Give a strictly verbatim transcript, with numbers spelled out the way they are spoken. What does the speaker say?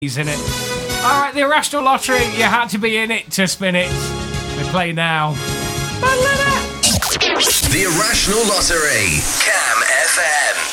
He's in it. All right, the Irrational Lottery. You had to be in it to spin it. We play now. The Irrational Lottery. Cam F M.